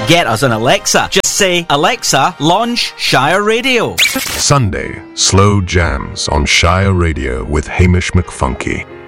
Get us on Alexa. Just say, Alexa, launch Shire Radio. Sunday, Slow Jams on Shire Radio with Hamish McFunky.